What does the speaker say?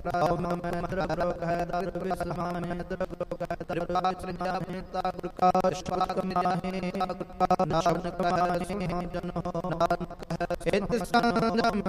ਰਾਉ ਮੈਂ ਦਰਬ ਕਹਿ ਦਰ ਵਿਸਲਮਾਨ ਮੈਂ ਦਰਬ ਕਹਿ ਦਰਬਾ ਚੰਜਾ ਮਹਿਤਾ ਗੁਰ ਕਾ ਸ਼ਾਕ ਮਿਲਾਹੇ ਗੁਰ ਕਾ ਨਾਮ ਕਮਾਸੀ ਜਨੋ ਨਾਨਕ ਹੈ ਇਤ ਸੰਜਮ